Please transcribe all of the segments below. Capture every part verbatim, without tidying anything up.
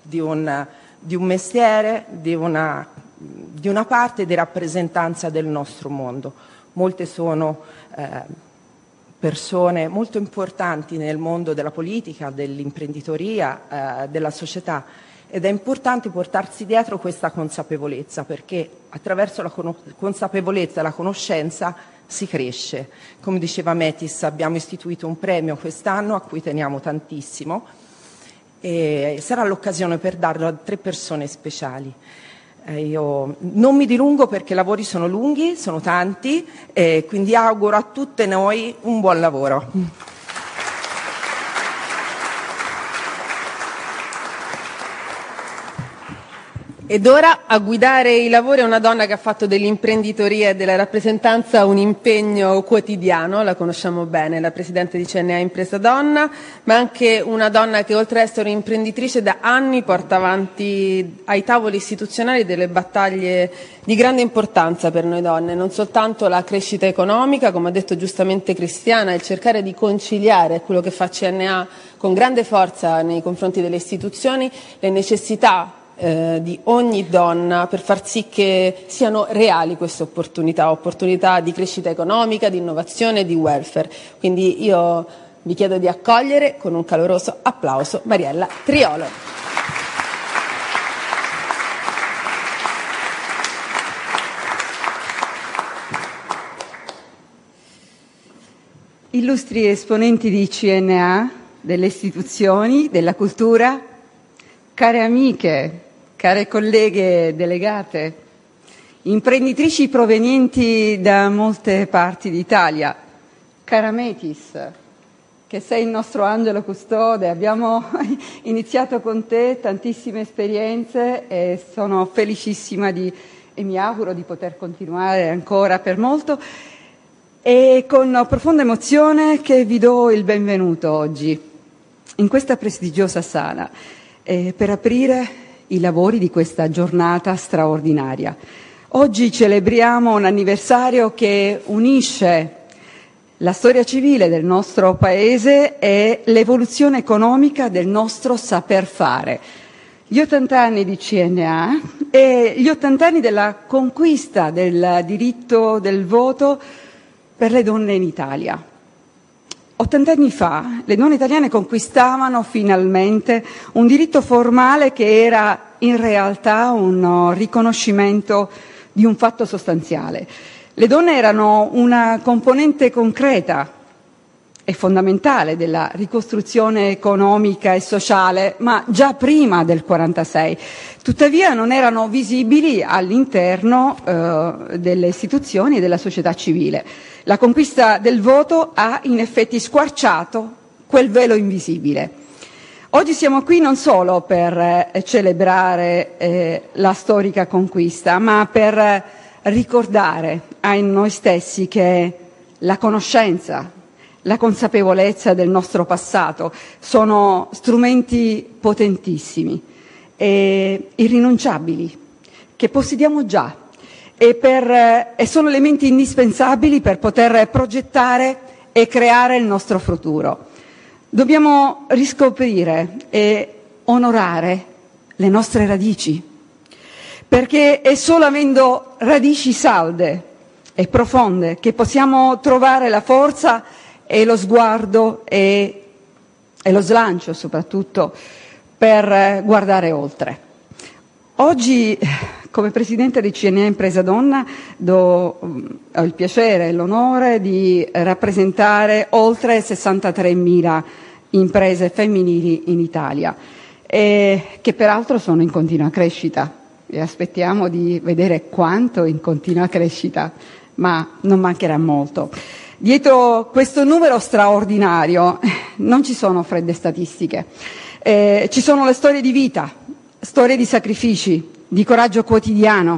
di un, di un mestiere, di una, di una parte di rappresentanza del nostro mondo. Molte sono eh, persone molto importanti nel mondo della politica, dell'imprenditoria, eh, della società, ed è importante portarsi dietro questa consapevolezza, perché attraverso la consapevolezza e la conoscenza si cresce. Come diceva Metis, abbiamo istituito un premio quest'anno a cui teniamo tantissimo e sarà l'occasione per darlo a tre persone speciali. Eh, io non mi dilungo perché i lavori sono lunghi, sono tanti, e quindi auguro a tutte noi un buon lavoro. Ed ora a guidare i lavori è una donna che ha fatto dell'imprenditoria e della rappresentanza un impegno quotidiano, la conosciamo bene, la Presidente di C N A Impresa Donna, ma anche una donna che oltre ad essere un'imprenditrice da anni porta avanti ai tavoli istituzionali delle battaglie di grande importanza per noi donne, non soltanto la crescita economica, come ha detto giustamente Cristiana, il cercare di conciliare quello che fa C N A con grande forza nei confronti delle istituzioni, le necessità Eh, di ogni donna per far sì che siano reali queste opportunità, opportunità di crescita economica, di innovazione e di welfare. Quindi io vi chiedo di accogliere con un caloroso applauso Mariella Triolo. Illustri esponenti di C N A, delle istituzioni, della cultura, care amiche, care colleghe delegate, imprenditrici provenienti da molte parti d'Italia, cara Metis, che sei il nostro angelo custode, abbiamo iniziato con te tantissime esperienze e sono felicissima di, e mi auguro di poter continuare ancora per molto, e con profonda emozione che vi do il benvenuto oggi in questa prestigiosa sala eh, per aprire i lavori di questa giornata straordinaria. Oggi celebriamo un anniversario che unisce la storia civile del nostro Paese e l'evoluzione economica del nostro saper fare. Gli ottanta anni di C N A e gli ottanta anni della conquista del diritto del voto per le donne in Italia. Ottant'anni fa le donne italiane conquistavano finalmente un diritto formale che era in realtà un riconoscimento di un fatto sostanziale. Le donne erano una componente concreta e fondamentale della ricostruzione economica e sociale, ma già prima del quarantasei. Tuttavia non erano visibili all'interno eh, delle istituzioni e della società civile. La conquista del voto ha in effetti squarciato quel velo invisibile. Oggi siamo qui non solo per eh, celebrare eh, la storica conquista, ma per eh, ricordare a noi stessi che la conoscenza, la consapevolezza del nostro passato sono strumenti potentissimi e irrinunciabili che possediamo già e, per, e sono elementi indispensabili per poter progettare e creare il nostro futuro. Dobbiamo riscoprire e onorare le nostre radici, perché è solo avendo radici salde e profonde che possiamo trovare la forza e lo sguardo e, e lo slancio soprattutto per guardare oltre. Oggi, come Presidente di C N A Impresa Donna, do, ho il piacere e l'onore di rappresentare oltre sessantatremila imprese femminili in Italia, e che peraltro sono in continua crescita e aspettiamo di vedere quanto in continua crescita, ma non mancherà molto. Dietro questo numero straordinario non ci sono fredde statistiche, eh, ci sono le storie di vita, storie di sacrifici, di coraggio quotidiano.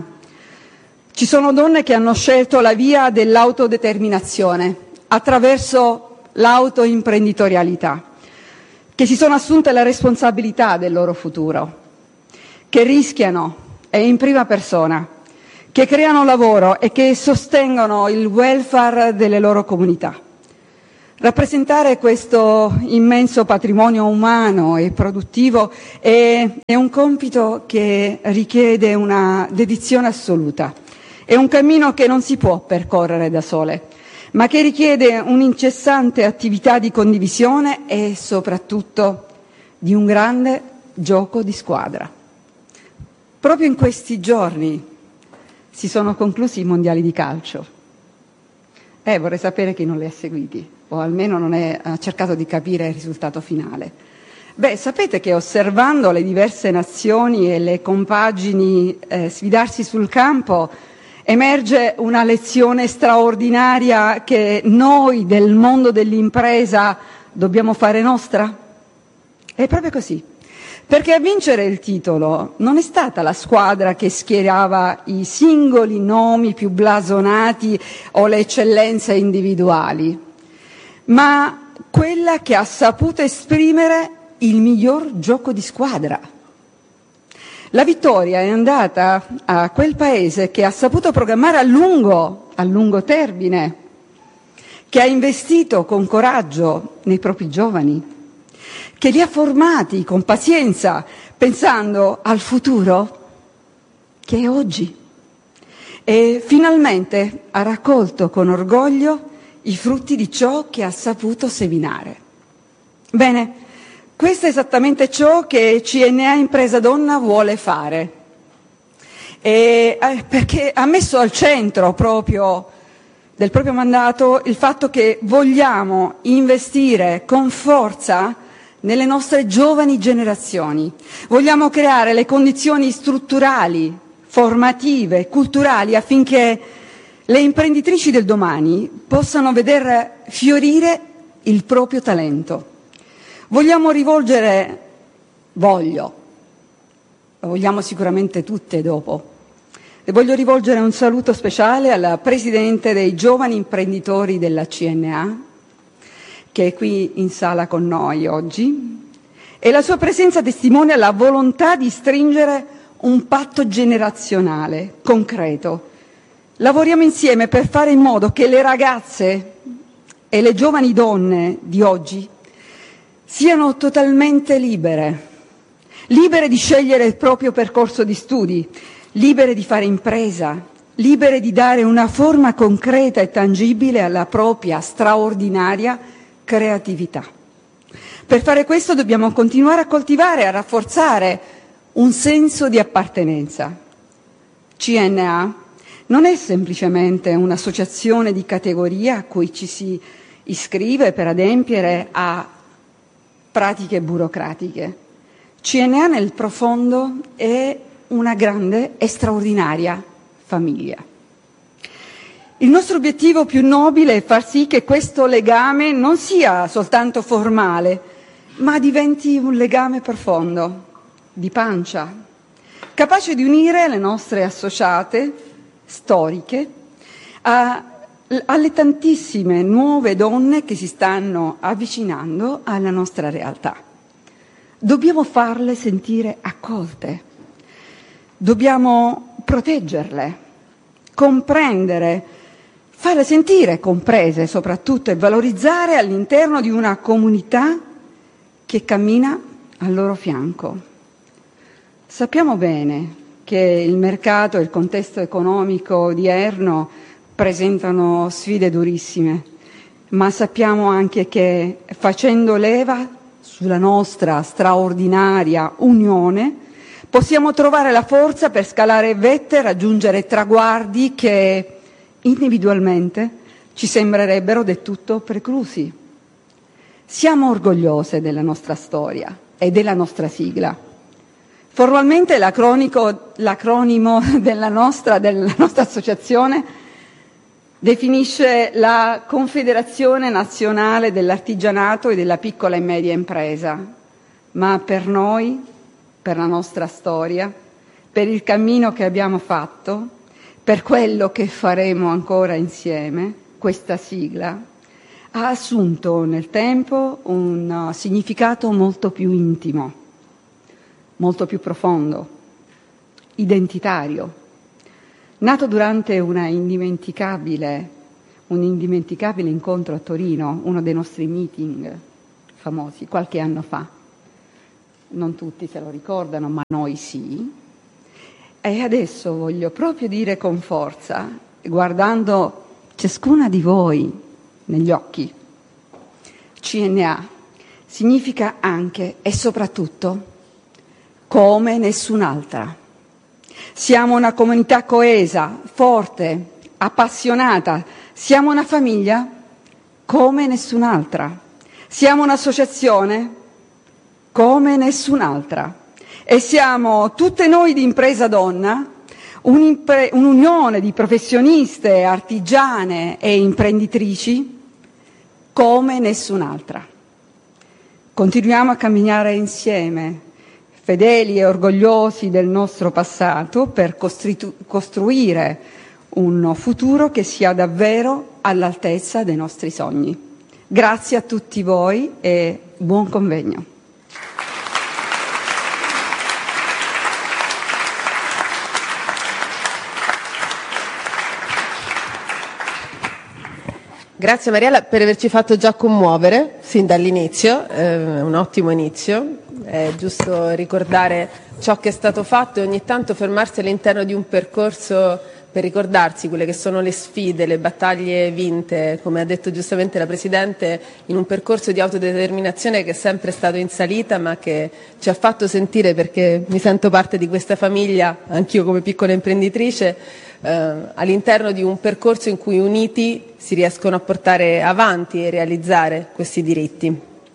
Ci sono donne che hanno scelto la via dell'autodeterminazione attraverso l'autoimprenditorialità, che si sono assunte la responsabilità del loro futuro, che rischiano e in prima persona, che creano lavoro e che sostengono il welfare delle loro comunità. Rappresentare questo immenso patrimonio umano e produttivo è, è un compito che richiede una dedizione assoluta. È un cammino che non si può percorrere da sole, ma che richiede un'incessante attività di condivisione e soprattutto di un grande gioco di squadra. Proprio in questi giorni si sono conclusi i mondiali di calcio. Eh, vorrei sapere chi non li ha seguiti, o almeno non è, ha cercato di capire il risultato finale. Beh, sapete che osservando le diverse nazioni e le compagini eh, sfidarsi sul campo, emerge una lezione straordinaria che noi del mondo dell'impresa dobbiamo fare nostra? È proprio così. Perché a vincere il titolo non è stata la squadra che schierava i singoli nomi più blasonati o le eccellenze individuali, ma quella che ha saputo esprimere il miglior gioco di squadra. La vittoria è andata a quel paese che ha saputo programmare a lungo, a lungo termine, che ha investito con coraggio nei propri giovani, che li ha formati con pazienza, pensando al futuro che è oggi. E finalmente ha raccolto con orgoglio i frutti di ciò che ha saputo seminare. Bene, questo è esattamente ciò che C N A Impresa Donna vuole fare, e, eh, perché ha messo al centro proprio del proprio mandato il fatto che vogliamo investire con forza nelle nostre giovani generazioni. Vogliamo creare le condizioni strutturali, formative, culturali affinché le imprenditrici del domani possano veder fiorire il proprio talento. Vogliamo rivolgere, voglio, lo vogliamo sicuramente tutte dopo, e voglio rivolgere un saluto speciale alla Presidente dei Giovani Imprenditori della C N A, che è qui in sala con noi oggi, e la sua presenza testimonia la volontà di stringere un patto generazionale, concreto. Lavoriamo insieme per fare in modo che le ragazze e le giovani donne di oggi siano totalmente libere, libere di scegliere il proprio percorso di studi, libere di fare impresa, libere di dare una forma concreta e tangibile alla propria straordinaria creatività. Per fare questo dobbiamo continuare a coltivare e a rafforzare un senso di appartenenza. C N A non è semplicemente un'associazione di categoria a cui ci si iscrive per adempiere a pratiche burocratiche. C N A nel profondo è una grande e straordinaria famiglia. Il nostro obiettivo più nobile è far sì che questo legame non sia soltanto formale, ma diventi un legame profondo, di pancia, capace di unire le nostre associate storiche a, alle tantissime nuove donne che si stanno avvicinando alla nostra realtà. Dobbiamo farle sentire accolte, dobbiamo proteggerle, comprendere, farle sentire comprese soprattutto e valorizzare all'interno di una comunità che cammina al loro fianco. Sappiamo bene che il mercato e il contesto economico odierno presentano sfide durissime, ma sappiamo anche che facendo leva sulla nostra straordinaria unione possiamo trovare la forza per scalare vette e raggiungere traguardi che individualmente ci sembrerebbero del tutto preclusi. Siamo orgogliose della nostra storia e della nostra sigla. Formalmente l'acronimo della nostra, della nostra associazione definisce la Confederazione Nazionale dell'Artigianato e della Piccola e Media Impresa, ma per noi, per la nostra storia, per il cammino che abbiamo fatto, per quello che faremo ancora insieme, questa sigla ha assunto nel tempo un significato molto più intimo, molto più profondo, identitario, nato durante una indimenticabile, un indimenticabile incontro a Torino, uno dei nostri meeting famosi, qualche anno fa. Non tutti se lo ricordano, ma noi sì. E adesso voglio proprio dire con forza, guardando ciascuna di voi negli occhi, C N A significa anche e soprattutto come nessun'altra. Siamo una comunità coesa, forte, appassionata. Siamo una famiglia come nessun'altra. Siamo un'associazione come nessun'altra. E siamo tutte noi di Impresa Donna, un'impre- un'unione di professioniste, artigiane e imprenditrici come nessun'altra. Continuiamo a camminare insieme, fedeli e orgogliosi del nostro passato, per costru- costruire un futuro che sia davvero all'altezza dei nostri sogni. Grazie a tutti voi e buon convegno. Grazie Mariella per averci fatto già commuovere sin dall'inizio, è un ottimo inizio, è giusto ricordare ciò che è stato fatto e ogni tanto fermarsi all'interno di un percorso per ricordarsi quelle che sono le sfide, le battaglie vinte, come ha detto giustamente la Presidente, in un percorso di autodeterminazione che è sempre stato in salita ma che ci ha fatto sentire, perché mi sento parte di questa famiglia, anch'io come piccola imprenditrice, eh, all'interno di un percorso in cui uniti si riescono a portare avanti e realizzare questi diritti.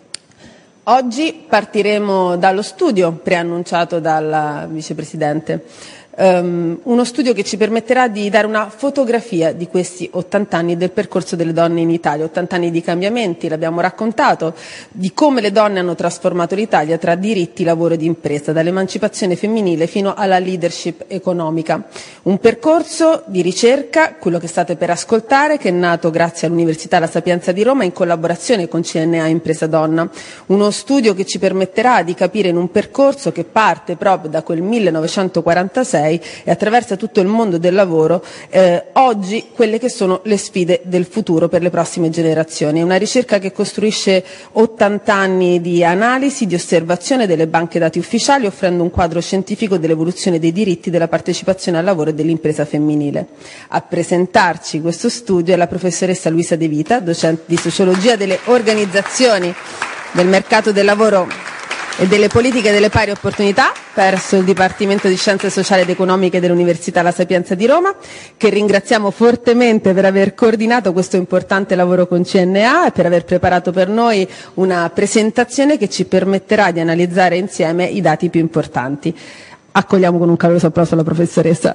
Oggi partiremo dallo studio preannunciato dalla Vicepresidente. Um, uno studio che ci permetterà di dare una fotografia di questi ottanta anni del percorso delle donne in Italia, ottanta anni di cambiamenti, l'abbiamo raccontato, di come le donne hanno trasformato l'Italia tra diritti, lavoro ed impresa, dall'emancipazione femminile fino alla leadership economica. Un percorso di ricerca, quello che state per ascoltare, che è nato grazie all'Università La Sapienza di Roma in collaborazione con C N A Impresa Donna. Uno studio che ci permetterà di capire in un percorso che parte proprio da quel millenovecentoquarantasei e attraversa tutto il mondo del lavoro, eh, oggi quelle che sono le sfide del futuro per le prossime generazioni. È una ricerca che costruisce ottanta anni di analisi, di osservazione delle banche dati ufficiali, offrendo un quadro scientifico dell'evoluzione dei diritti, della partecipazione al lavoro e dell'impresa femminile. A presentarci questo studio è la professoressa Luisa De Vita, docente di sociologia delle organizzazioni del mercato del lavoro e delle politiche delle pari opportunità presso il Dipartimento di Scienze Sociali ed Economiche dell'Università La Sapienza di Roma, che ringraziamo fortemente per aver coordinato questo importante lavoro con C N A e per aver preparato per noi una presentazione che ci permetterà di analizzare insieme i dati più importanti. Accogliamo con un caloroso applauso la professoressa.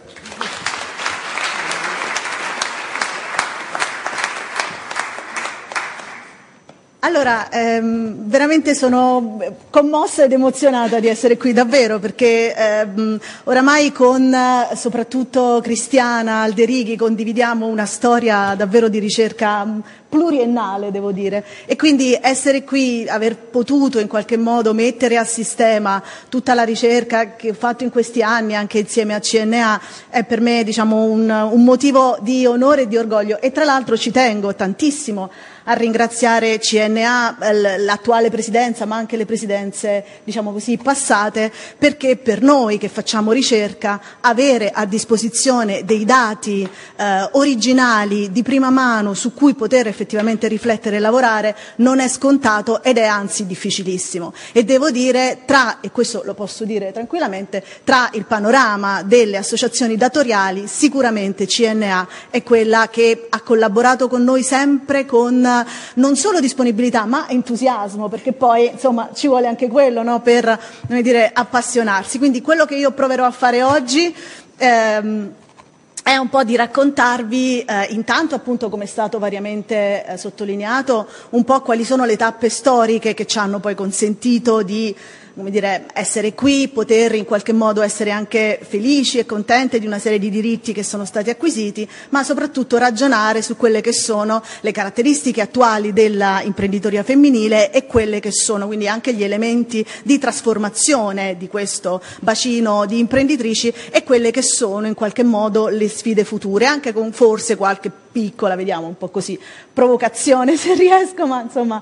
Allora, ehm, veramente sono commossa ed emozionata di essere qui, davvero, perché ehm, oramai con eh, soprattutto Cristiana Alderighi condividiamo una storia davvero di ricerca mh, pluriennale, devo dire, e quindi essere qui, aver potuto in qualche modo mettere a sistema tutta la ricerca che ho fatto in questi anni anche insieme a C N A è per me, diciamo, un, un motivo di onore e di orgoglio. E tra l'altro ci tengo tantissimo a ringraziare C N A, l'attuale presidenza, ma anche le presidenze, diciamo così, passate, perché per noi che facciamo ricerca avere a disposizione dei dati eh, originali di prima mano su cui poter effettivamente riflettere e lavorare non è scontato ed è anzi difficilissimo. E devo dire, tra, e questo lo posso dire tranquillamente, tra il panorama delle associazioni datoriali sicuramente C N A è quella che ha collaborato con noi sempre con non solo disponibilità ma entusiasmo, perché poi insomma ci vuole anche quello, no? Per, come dire, appassionarsi. Quindi quello che io proverò a fare oggi ehm, è un po' di raccontarvi eh, intanto, appunto, come è stato variamente eh, sottolineato, un po' quali sono le tappe storiche che ci hanno poi consentito di, come dire, essere qui, poter in qualche modo essere anche felici e contente di una serie di diritti che sono stati acquisiti, ma soprattutto ragionare su quelle che sono le caratteristiche attuali della imprenditoria femminile e quelle che sono quindi anche gli elementi di trasformazione di questo bacino di imprenditrici e quelle che sono in qualche modo le sfide future, anche con forse qualche piccola, vediamo un po' così, provocazione se riesco, ma insomma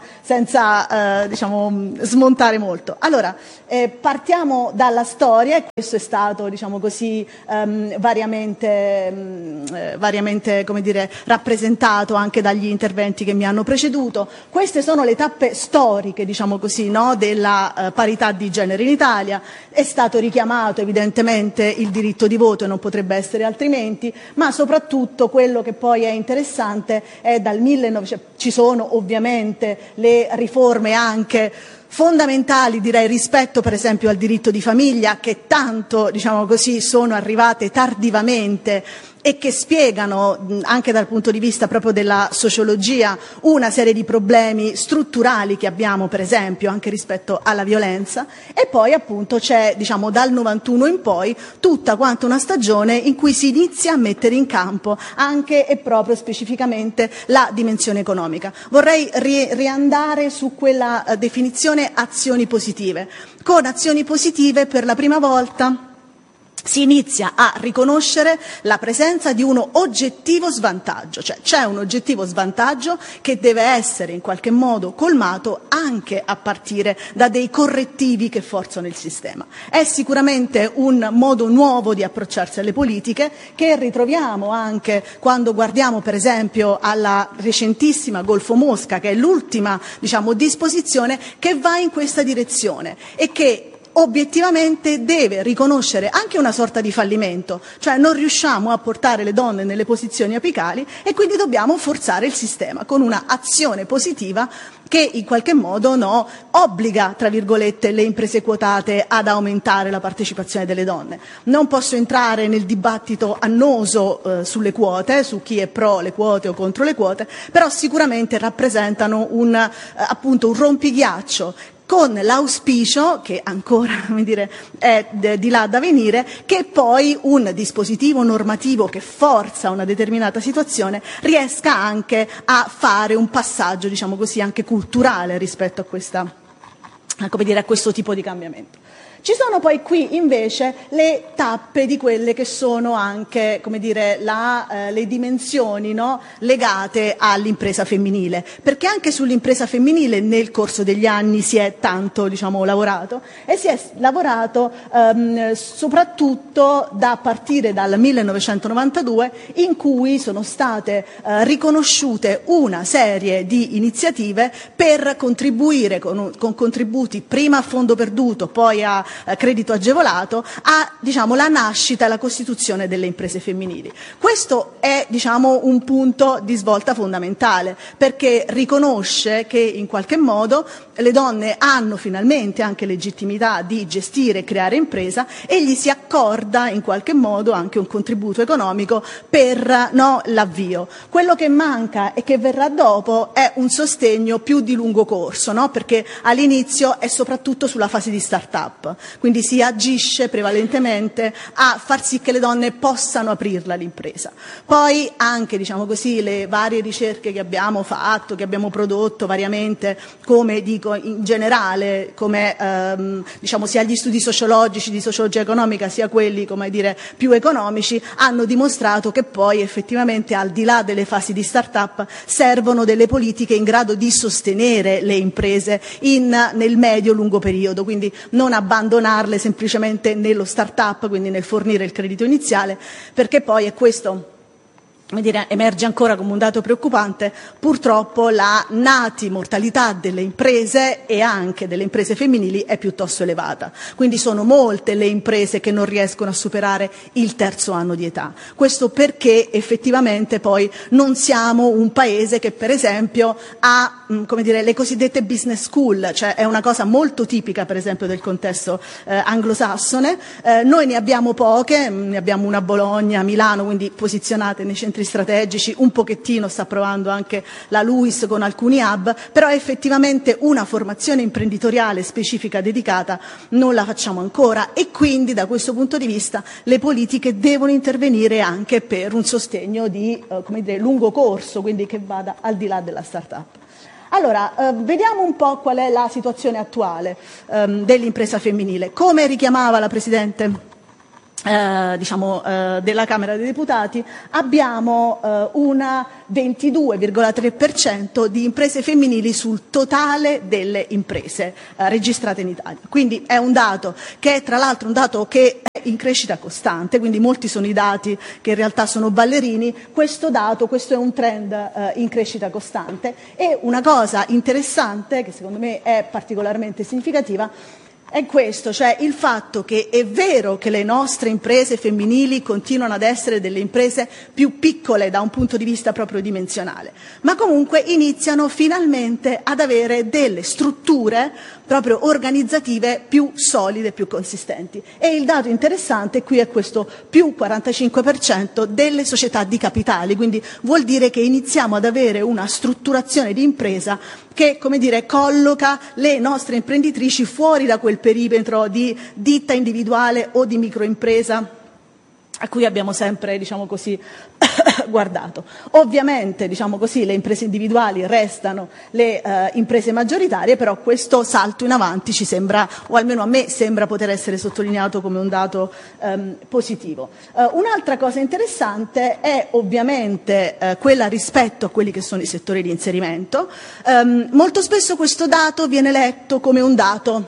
senza eh, diciamo, smontare molto. Allora, eh, partiamo dalla storia, e questo è stato diciamo così ehm, variamente, mh, variamente come dire, rappresentato anche dagli interventi che mi hanno preceduto. Queste sono le tappe storiche diciamo così, no, della eh, parità di genere in Italia. È stato richiamato evidentemente il diritto di voto e non potrebbe essere altrimenti, ma soprattutto quello che poi è interessante è dal millenovecento, ci sono ovviamente le riforme anche fondamentali, direi, rispetto per esempio al diritto di famiglia, che tanto diciamo così sono arrivate tardivamente e che spiegano anche dal punto di vista proprio della sociologia una serie di problemi strutturali che abbiamo per esempio anche rispetto alla violenza. E poi appunto c'è diciamo dal novantuno in poi tutta quanta una stagione in cui si inizia a mettere in campo anche e proprio specificamente la dimensione economica. Vorrei ri- riandare su quella eh, definizione azioni positive. Con azioni positive per la prima volta si inizia a riconoscere la presenza di uno oggettivo svantaggio, cioè c'è un oggettivo svantaggio che deve essere in qualche modo colmato anche a partire da dei correttivi che forzano il sistema. È sicuramente un modo nuovo di approcciarsi alle politiche che ritroviamo anche quando guardiamo per esempio alla recentissima Golfo Mosca, che è l'ultima diciamo disposizione che va in questa direzione e che obiettivamente deve riconoscere anche una sorta di fallimento, cioè non riusciamo a portare le donne nelle posizioni apicali e quindi dobbiamo forzare il sistema con una azione positiva che in qualche modo no, obbliga, tra virgolette, le imprese quotate ad aumentare la partecipazione delle donne. Non posso entrare nel dibattito annoso eh, sulle quote, su chi è pro le quote o contro le quote, però sicuramente rappresentano un, eh, appunto, un rompighiaccio, con l'auspicio, che ancora come dire, è di là da venire, che poi un dispositivo normativo che forza una determinata situazione riesca anche a fare un passaggio, diciamo così, anche culturale rispetto a, questa, come dire, a questo tipo di cambiamento. Ci sono poi qui invece le tappe di quelle che sono anche, come dire, la, eh, le dimensioni no, legate all'impresa femminile, perché anche sull'impresa femminile nel corso degli anni si è tanto diciamo, lavorato e si è lavorato ehm, soprattutto da partire dal millenovecentonovantadue, in cui sono state eh, riconosciute una serie di iniziative per contribuire con, con contributi prima a fondo perduto, poi a credito agevolato, a diciamo, la nascita e la costituzione delle imprese femminili. Questo è diciamo, un punto di svolta fondamentale, perché riconosce che in qualche modo le donne hanno finalmente anche legittimità di gestire e creare impresa e gli si accorda in qualche modo anche un contributo economico per no, l'avvio. Quello che manca e che verrà dopo è un sostegno più di lungo corso, no? Perché all'inizio è soprattutto sulla fase di start-up. Quindi si agisce prevalentemente a far sì che le donne possano aprirla l'impresa. Poi anche diciamo così, le varie ricerche che abbiamo fatto, che abbiamo prodotto variamente, come dico in generale, come ehm, diciamo sia gli studi sociologici di sociologia economica sia quelli come dire, più economici, hanno dimostrato che poi effettivamente al di là delle fasi di start-up servono delle politiche in grado di sostenere le imprese in, nel medio-lungo periodo, quindi non abbandonare semplicemente nello start-up, quindi nel fornire il credito iniziale, perché poi è questo, come dire, emerge ancora come un dato preoccupante, purtroppo la nati mortalità delle imprese e anche delle imprese femminili è piuttosto elevata. Quindi sono molte le imprese che non riescono a superare il terzo anno di età. Questo perché effettivamente poi non siamo un paese che per esempio ha come dire, le cosiddette business school, cioè è una cosa molto tipica per esempio del contesto eh, anglosassone. Eh, noi ne abbiamo poche, ne abbiamo una a Bologna, a Milano, quindi posizionate nei centri strategici, un pochettino sta provando anche la LUISS con alcuni hub, però effettivamente una formazione imprenditoriale specifica dedicata non la facciamo ancora e quindi da questo punto di vista le politiche devono intervenire anche per un sostegno di eh, come dire, lungo corso, quindi che vada al di là della start-up. Allora, eh, vediamo un po' qual è la situazione attuale ehm, dell'impresa femminile. Come richiamava la Presidente Eh, diciamo, eh, della Camera dei Deputati, abbiamo eh, una ventidue virgola tre per cento di imprese femminili sul totale delle imprese eh, registrate in Italia. Quindi è un dato che è tra l'altro un dato che è in crescita costante, quindi molti sono i dati che in realtà sono ballerini, questo dato, questo è un trend eh, in crescita costante. E una cosa interessante, che secondo me è particolarmente significativa, è questo, cioè il fatto che è vero che le nostre imprese femminili continuano ad essere delle imprese più piccole da un punto di vista proprio dimensionale, ma comunque iniziano finalmente ad avere delle strutture proprio organizzative più solide, più consistenti. E il dato interessante qui è questo più quarantacinque per cento delle società di capitali, quindi vuol dire che iniziamo ad avere una strutturazione di impresa che, come dire, colloca le nostre imprenditrici fuori da quel perimetro di ditta individuale o di microimpresa a cui abbiamo sempre, diciamo così, guardato. Ovviamente, diciamo così, le imprese individuali restano le eh, imprese maggioritarie, però questo salto in avanti ci sembra, o almeno a me sembra poter essere sottolineato come un dato ehm, positivo. Uh, un'altra cosa interessante è ovviamente eh, quella rispetto a quelli che sono i settori di inserimento. Um, molto spesso questo dato viene letto come un dato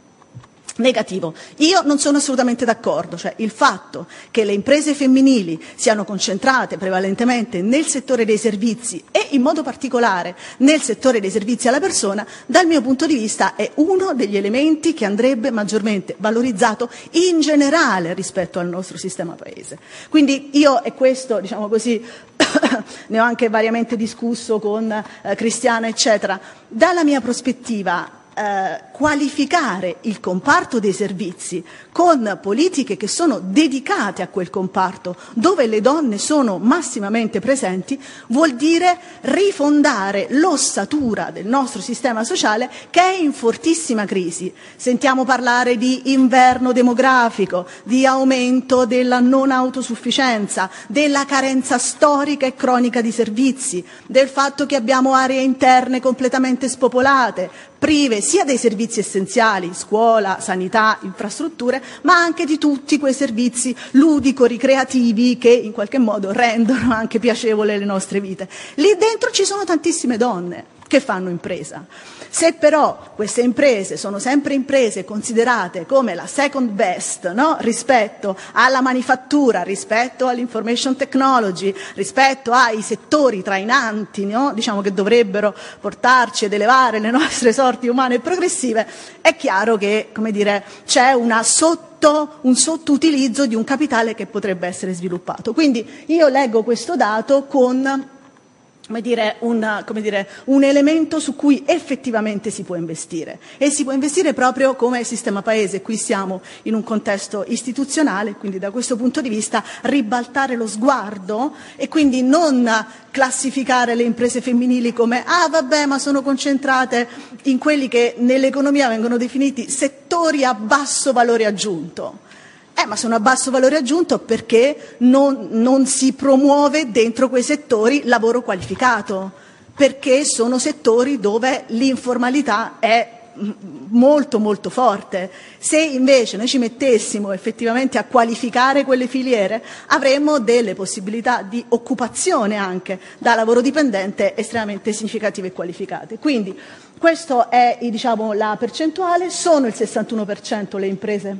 negativo. Io non sono assolutamente d'accordo, cioè il fatto che le imprese femminili siano concentrate prevalentemente nel settore dei servizi e in modo particolare nel settore dei servizi alla persona, dal mio punto di vista è uno degli elementi che andrebbe maggiormente valorizzato in generale rispetto al nostro sistema paese. Quindi io, e questo, diciamo così, ne ho anche variamente discusso con eh, Cristiana, eccetera, dalla mia prospettiva Eh, qualificare il comparto dei servizi con politiche che sono dedicate a quel comparto, dove le donne sono massimamente presenti, vuol dire rifondare l'ossatura del nostro sistema sociale che è in fortissima crisi. Sentiamo parlare di inverno demografico, di aumento della non autosufficienza, della carenza storica e cronica di servizi, del fatto che abbiamo aree interne completamente spopolate, prive sia dei servizi essenziali, scuola, sanità, infrastrutture, ma anche di tutti quei servizi ludico-ricreativi che in qualche modo rendono anche piacevole le nostre vite. Lì dentro ci sono tantissime donne che fanno impresa. Se però queste imprese sono sempre imprese considerate come la second best, no? rispetto alla manifattura, rispetto all'information technology, rispetto ai settori trainanti, no? diciamo che dovrebbero portarci ed elevare le nostre sorti umane e progressive, è chiaro che, come dire, c'è una sotto un sottoutilizzo di un capitale che potrebbe essere sviluppato. Quindi io leggo questo dato con Come dire, un, come dire, un elemento su cui effettivamente si può investire, e si può investire proprio come sistema paese. Qui siamo in un contesto istituzionale, quindi da questo punto di vista ribaltare lo sguardo e quindi non classificare le imprese femminili come ah vabbè ma sono concentrate in quelli che nell'economia vengono definiti settori a basso valore aggiunto. Eh, ma sono a basso valore aggiunto perché non, non si promuove dentro quei settori lavoro qualificato, perché sono settori dove l'informalità è molto molto forte. Se invece noi ci mettessimo effettivamente a qualificare quelle filiere, avremmo delle possibilità di occupazione anche da lavoro dipendente estremamente significative e qualificate. Quindi questa è, diciamo, la percentuale. Sono il sessantuno per cento le imprese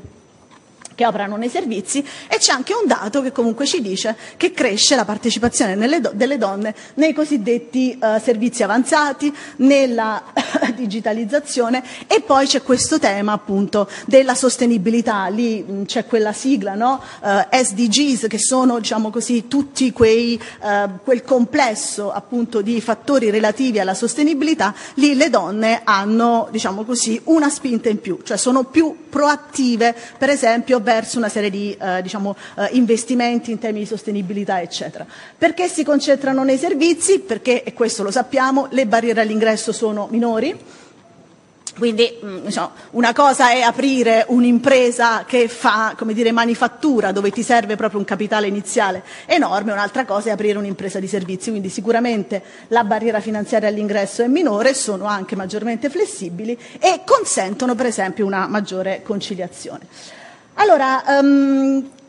che operano nei servizi, e c'è anche un dato che comunque ci dice che cresce la partecipazione nelle do- delle donne nei cosiddetti uh, servizi avanzati, nella digitalizzazione, e poi c'è questo tema appunto della sostenibilità. Lì mh, c'è quella sigla, no? uh, S D Gs, che sono, diciamo così, tutti quei, uh, quel complesso appunto di fattori relativi alla sostenibilità. Lì le donne hanno, diciamo così, una spinta in più, cioè sono più proattive, per esempio verso una serie di eh, diciamo, eh, investimenti in termini di sostenibilità, eccetera. Perché si concentrano nei servizi? Perché, e questo lo sappiamo, le barriere all'ingresso sono minori. Quindi diciamo, una cosa è aprire un'impresa che fa, come dire, manifattura, dove ti serve proprio un capitale iniziale enorme, un'altra cosa è aprire un'impresa di servizi. Quindi sicuramente la barriera finanziaria all'ingresso è minore, sono anche maggiormente flessibili e consentono per esempio una maggiore conciliazione. Allora, um,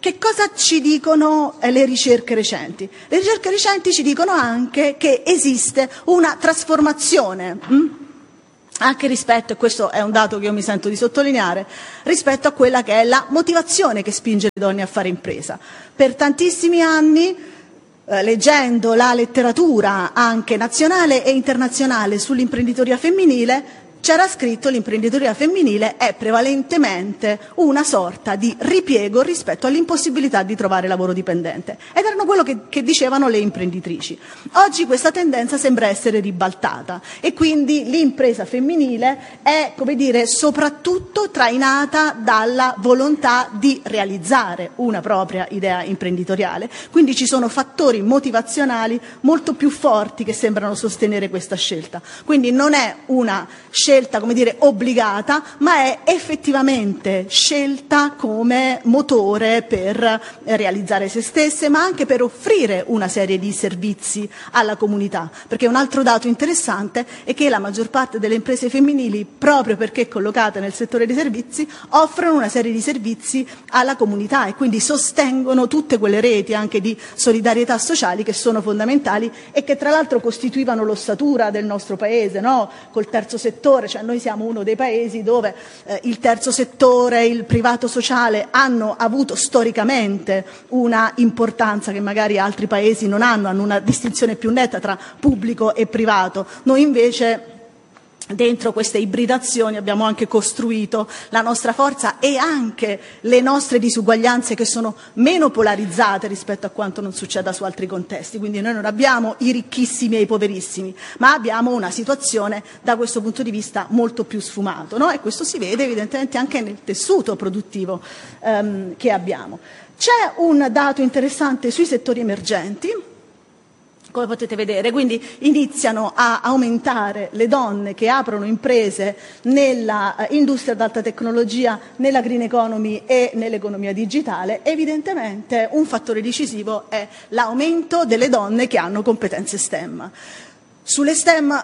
Che cosa ci dicono le ricerche recenti? Le ricerche recenti ci dicono anche che esiste una trasformazione, hm? anche rispetto, e questo è un dato che io mi sento di sottolineare, rispetto a quella che è la motivazione che spinge le donne a fare impresa. Per tantissimi anni, eh, leggendo la letteratura anche nazionale e internazionale sull'imprenditoria femminile, c'era scritto l'imprenditoria femminile è prevalentemente una sorta di ripiego rispetto all'impossibilità di trovare lavoro dipendente. Ed erano quello che, che dicevano le imprenditrici. Oggi questa tendenza sembra essere ribaltata e quindi l'impresa femminile è, come dire, soprattutto trainata dalla volontà di realizzare una propria idea imprenditoriale. Quindi ci sono fattori motivazionali molto più forti che sembrano sostenere questa scelta. Quindi non è una scelta come dire obbligata, ma è effettivamente scelta come motore per realizzare se stesse, ma anche per offrire una serie di servizi alla comunità. Perché un altro dato interessante è che la maggior parte delle imprese femminili, proprio perché collocate nel settore dei servizi, offrono una serie di servizi alla comunità e quindi sostengono tutte quelle reti anche di solidarietà sociali che sono fondamentali e che tra l'altro costituivano l'ossatura del nostro paese, no? Col terzo settore. Cioè noi siamo uno dei paesi dove eh, il terzo settore, il privato sociale hanno avuto storicamente una importanza che magari altri paesi non hanno, hanno una distinzione più netta tra pubblico e privato. Noi invece dentro queste ibridazioni abbiamo anche costruito la nostra forza e anche le nostre disuguaglianze che sono meno polarizzate rispetto a quanto non succeda su altri contesti. Quindi noi non abbiamo i ricchissimi e i poverissimi, ma abbiamo una situazione da questo punto di vista molto più sfumato, no? E questo si vede evidentemente anche nel tessuto produttivo ehm, che abbiamo. C'è un dato interessante sui settori emergenti. Come potete vedere, quindi iniziano a aumentare le donne che aprono imprese nella industria ad alta tecnologia, nella green economy e nell'economia digitale. Evidentemente un fattore decisivo è l'aumento delle donne che hanno competenze STEM. Sulle STEM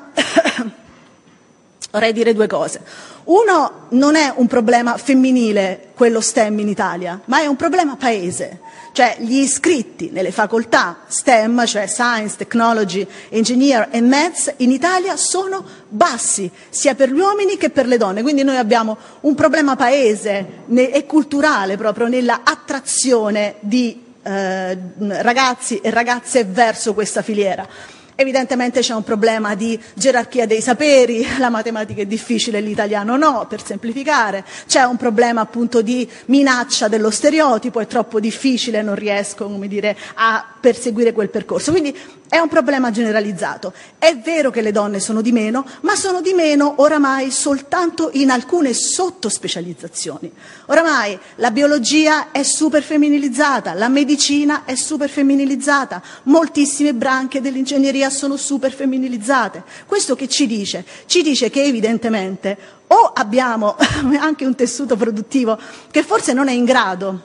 vorrei dire due cose. Uno, non è un problema femminile quello STEM in Italia, ma è un problema paese. Cioè gli iscritti nelle facoltà STEM, cioè Science, Technology, Engineer e Maths, in Italia sono bassi, sia per gli uomini che per le donne. Quindi noi abbiamo un problema paese e culturale proprio nella attrazione di eh, ragazzi e ragazze verso questa filiera. Evidentemente c'è un problema di gerarchia dei saperi, la matematica è difficile, l'italiano no, per semplificare, c'è un problema appunto di minaccia dello stereotipo, è troppo difficile, non riesco, come dire, a perseguire quel percorso. Quindi è un problema generalizzato. È vero che le donne sono di meno, ma sono di meno oramai soltanto in alcune sottospecializzazioni. Oramai la biologia è super femminilizzata, la medicina è super femminilizzata, moltissime branche dell'ingegneria sono super femminilizzate. Questo che ci dice? Ci dice che evidentemente o abbiamo anche un tessuto produttivo che forse non è in grado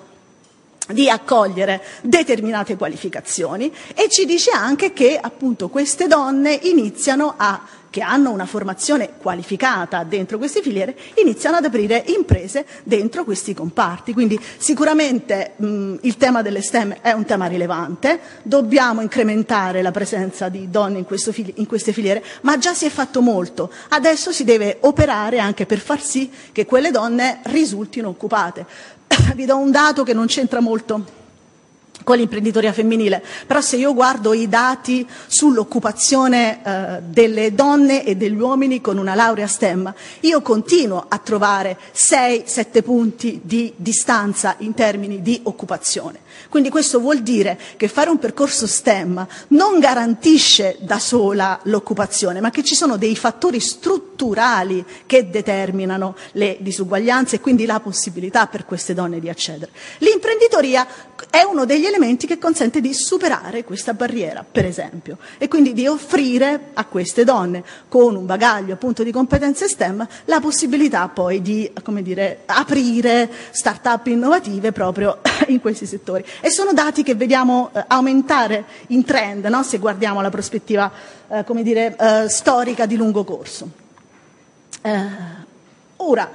di accogliere determinate qualificazioni e ci dice anche che appunto queste donne iniziano a, che hanno una formazione qualificata dentro queste filiere, iniziano ad aprire imprese dentro questi comparti. Quindi sicuramente mh, il tema delle STEM è un tema rilevante, dobbiamo incrementare la presenza di donne in, questo fili- in queste filiere, ma già si è fatto molto. Adesso si deve operare anche per far sì che quelle donne risultino occupate. Vi do un dato che non c'entra molto con l'imprenditoria femminile, però se io guardo i dati sull'occupazione eh, delle donne e degli uomini con una laurea STEM, io continuo a trovare sei sette punti di distanza in termini di occupazione. Quindi questo vuol dire che fare un percorso STEM non garantisce da sola l'occupazione, ma che ci sono dei fattori strutturali che determinano le disuguaglianze e quindi la possibilità per queste donne di accedere. L'imprenditoria è uno degli elementi che consente di superare questa barriera, per esempio, e quindi di offrire a queste donne con un bagaglio appunto di competenze STEM la possibilità poi di, come dire, aprire start-up innovative proprio in questi settori. E sono dati che vediamo eh, aumentare in trend, no? Se guardiamo la prospettiva eh, come dire, eh, storica di lungo corso. Eh, ora,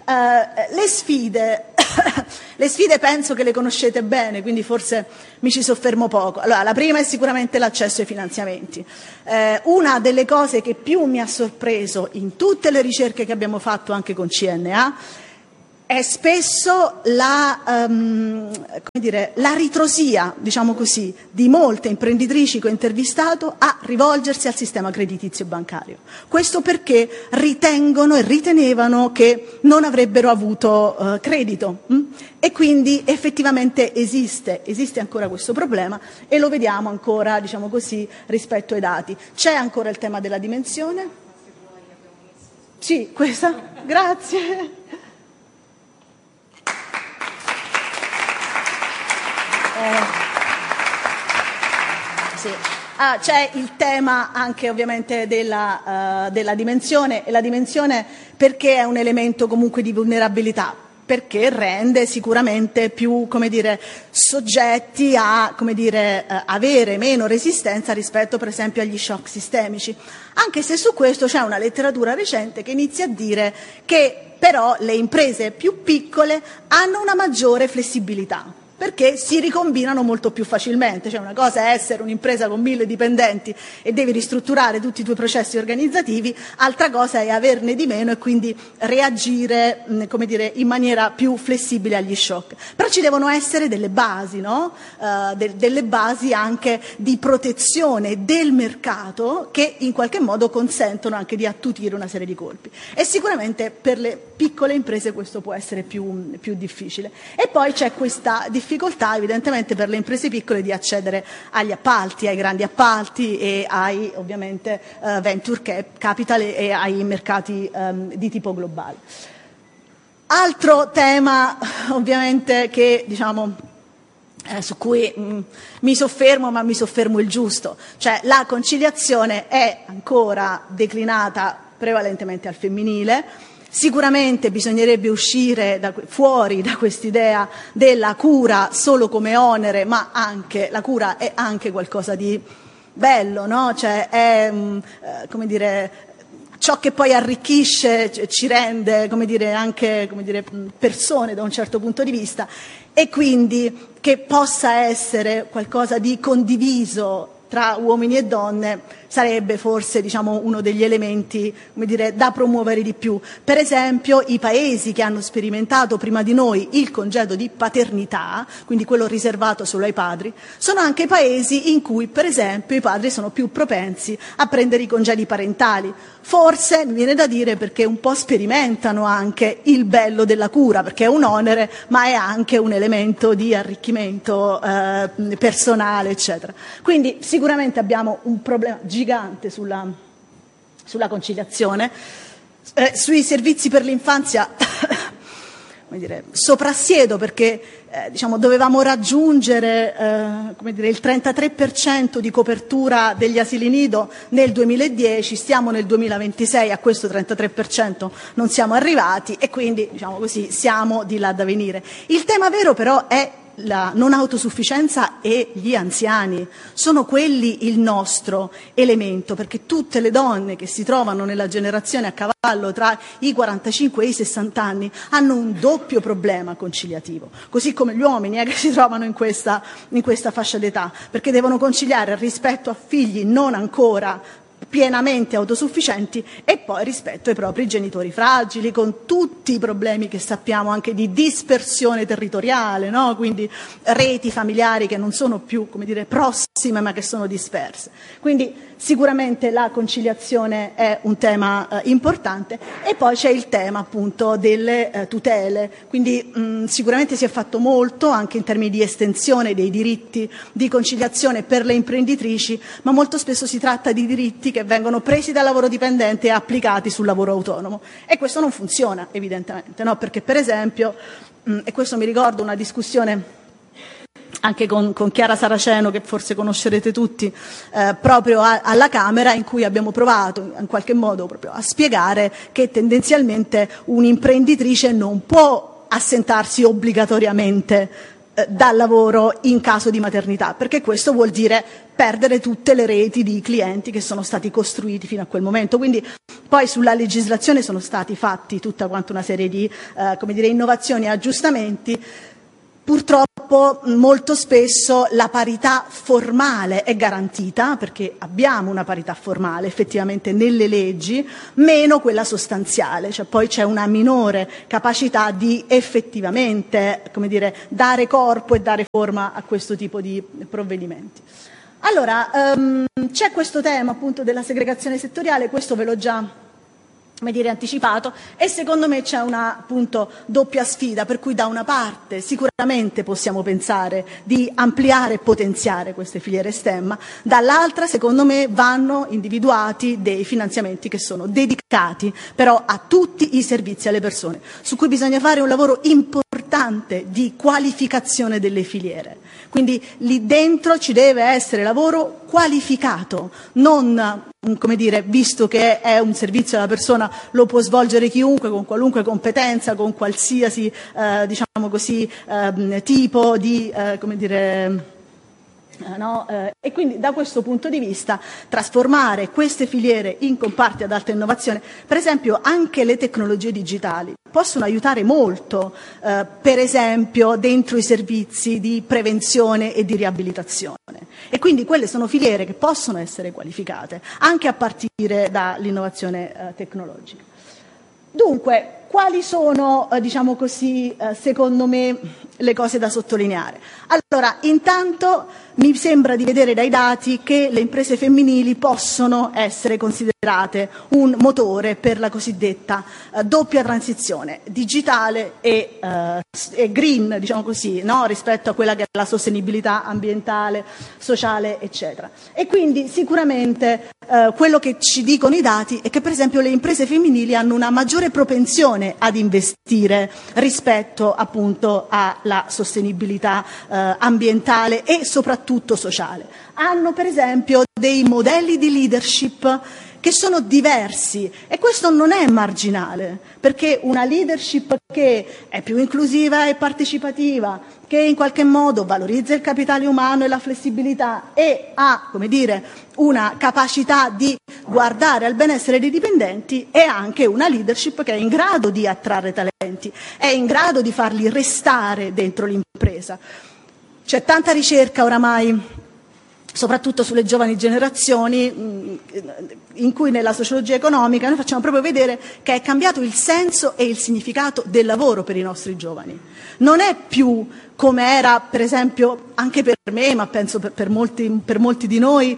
Uh, le sfide, le sfide penso che le conoscete bene, quindi forse mi ci soffermo poco. Allora, la prima è sicuramente l'accesso ai finanziamenti. Uh, una delle cose che più mi ha sorpreso in tutte le ricerche che abbiamo fatto anche con C N A è spesso la, um, come dire, la ritrosia, diciamo così, di molte imprenditrici che ho intervistato a rivolgersi al sistema creditizio bancario. Questo perché ritengono e ritenevano che non avrebbero avuto uh, credito. Hm? E quindi effettivamente esiste, esiste ancora questo problema e lo vediamo ancora, diciamo così, rispetto ai dati. C'è ancora il tema della dimensione? Sì, questa? Grazie. Eh, sì. Ah, c'è il tema anche ovviamente della, uh, della dimensione, e la dimensione perché è un elemento comunque di vulnerabilità, perché rende sicuramente più, come dire, soggetti a, come dire, uh, avere meno resistenza rispetto per esempio agli shock sistemici, anche se su questo c'è una letteratura recente che inizia a dire che però le imprese più piccole hanno una maggiore flessibilità, perché si ricombinano molto più facilmente. Cioè, una cosa è essere un'impresa con mille dipendenti e devi ristrutturare tutti i tuoi processi organizzativi, altra cosa è averne di meno e quindi reagire, come dire, in maniera più flessibile agli shock. Però ci devono essere delle basi, no? Uh, de- delle basi anche di protezione del mercato che in qualche modo consentono anche di attutire una serie di colpi. E sicuramente per le piccole imprese questo può essere più, più difficile. E poi c'è questa difficoltà difficoltà evidentemente per le imprese piccole di accedere agli appalti, ai grandi appalti e ai ovviamente uh, venture capital e ai mercati um, di tipo globale. Altro tema ovviamente che diciamo eh, su cui mh, mi soffermo, ma mi soffermo il giusto, cioè la conciliazione è ancora declinata prevalentemente al femminile. Sicuramente bisognerebbe uscire da, fuori da quest'idea della cura solo come onere, ma anche la cura è anche qualcosa di bello, no? Cioè è mh, eh, come dire, ciò che poi arricchisce, ci rende, come dire, anche come dire, persone da un certo punto di vista, e quindi che possa essere qualcosa di condiviso tra uomini e donne sarebbe forse, diciamo, uno degli elementi, come dire, da promuovere di più. Per esempio i paesi che hanno sperimentato prima di noi il congedo di paternità, quindi quello riservato solo ai padri, sono anche paesi in cui per esempio i padri sono più propensi a prendere i congedi parentali. Forse mi viene da dire perché un po' sperimentano anche il bello della cura, perché è un onere ma è anche un elemento di arricchimento eh, personale, eccetera. Quindi sicuramente abbiamo un problema gigante sulla, sulla conciliazione. Eh, sui servizi per l'infanzia come dire, soprassiedo perché eh, diciamo, dovevamo raggiungere eh, come dire, il trentatré per cento di copertura degli asili nido nel duemiladieci, stiamo nel duemilaventisei, a questo trentatré per cento non siamo arrivati e quindi diciamo così, siamo di là da venire. Il tema vero però è la non autosufficienza e gli anziani, sono quelli il nostro elemento, perché tutte le donne che si trovano nella generazione a cavallo tra i quarantacinque e i sessanta anni hanno un doppio problema conciliativo, così come gli uomini eh, che si trovano in questa, in questa fascia d'età, perché devono conciliare rispetto a figli non ancora pienamente autosufficienti e poi rispetto ai propri genitori fragili, con tutti i problemi che sappiamo anche di dispersione territoriale, no? Quindi reti familiari che non sono più, come dire, prossime ma che sono disperse. Quindi sicuramente la conciliazione è un tema eh, importante e poi c'è il tema appunto delle eh, tutele, quindi mh, sicuramente si è fatto molto anche in termini di estensione dei diritti di conciliazione per le imprenditrici, ma molto spesso si tratta di diritti che vengono presi dal lavoro dipendente e applicati sul lavoro autonomo e questo non funziona evidentemente, no? Perché per esempio, mh, e questo mi ricordo una discussione anche con, con Chiara Saraceno, che forse conoscerete tutti, eh, proprio a, alla Camera, in cui abbiamo provato in qualche modo proprio a spiegare che tendenzialmente un'imprenditrice non può assentarsi obbligatoriamente eh, dal lavoro in caso di maternità, perché questo vuol dire perdere tutte le reti di clienti che sono stati costruiti fino a quel momento. Quindi Poi sulla legislazione sono stati fatti tutta quanta una serie di eh, come dire, innovazioni e aggiustamenti. Purtroppo molto spesso la parità formale è garantita, perché abbiamo una parità formale effettivamente nelle leggi, meno quella sostanziale, cioè poi c'è una minore capacità di effettivamente, come dire, dare corpo e dare forma a questo tipo di provvedimenti. Allora, um, c'è questo tema appunto della segregazione settoriale, questo ve l'ho già come dire, anticipato, e secondo me c'è una appunto doppia sfida, per cui da una parte sicuramente possiamo pensare di ampliare e potenziare queste filiere STEM, dall'altra secondo me vanno individuati dei finanziamenti che sono dedicati però a tutti i servizi alle persone, su cui bisogna fare un lavoro importante di qualificazione delle filiere. Quindi lì dentro ci deve essere lavoro qualificato, non, come dire, visto che è un servizio alla persona lo può svolgere chiunque con qualunque competenza, con qualsiasi eh, diciamo così eh, tipo di eh, come dire No? Eh, e quindi da questo punto di vista trasformare queste filiere in comparti ad alta innovazione, per esempio anche le tecnologie digitali possono aiutare molto, eh, per esempio dentro i servizi di prevenzione e di riabilitazione, e quindi quelle sono filiere che possono essere qualificate anche a partire dall'innovazione eh, tecnologica. Dunque, quali sono, eh, diciamo così, eh, secondo me le cose da sottolineare? Allora, intanto mi sembra di vedere dai dati che le imprese femminili possono essere considerate un motore per la cosiddetta eh, doppia transizione digitale e, eh, e green, diciamo così, no? Rispetto a quella che è la sostenibilità ambientale, sociale, eccetera. E quindi sicuramente eh, quello che ci dicono i dati è che per esempio le imprese femminili hanno una maggiore propensione ad investire rispetto appunto alla sostenibilità eh, ambientale e soprattutto sociale. Hanno per esempio dei modelli di leadership che sono diversi, e questo non è marginale, perché una leadership che è più inclusiva e partecipativa, che in qualche modo valorizza il capitale umano e la flessibilità e ha, come dire, una capacità di guardare al benessere dei dipendenti, è anche una leadership che è in grado di attrarre talenti, è in grado di farli restare dentro l'impresa. C'è tanta ricerca oramai, soprattutto sulle giovani generazioni, in cui nella sociologia economica noi facciamo proprio vedere che è cambiato il senso e il significato del lavoro per i nostri giovani. Non è più come era, per esempio, anche per me, ma penso per, per, molti, per molti di noi,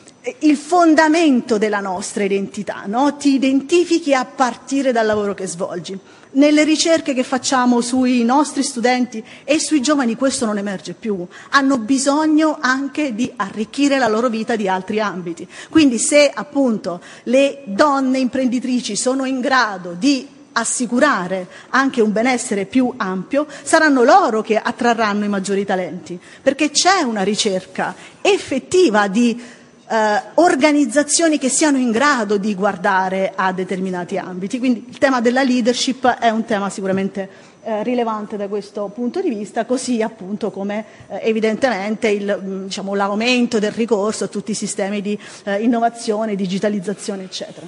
il fondamento della nostra identità, no? Ti identifichi a partire dal lavoro che svolgi. Nelle ricerche che facciamo sui nostri studenti e sui giovani questo non emerge più, hanno bisogno anche di arricchire la loro vita di altri ambiti. Quindi se appunto le donne imprenditrici sono in grado di assicurare anche un benessere più ampio, saranno loro che attrarranno i maggiori talenti, perché c'è una ricerca effettiva di Eh, organizzazioni che siano in grado di guardare a determinati ambiti. Quindi il tema della leadership è un tema sicuramente eh, rilevante da questo punto di vista, così appunto come eh, evidentemente il, diciamo, l'aumento del ricorso a tutti i sistemi di eh, innovazione, digitalizzazione, eccetera.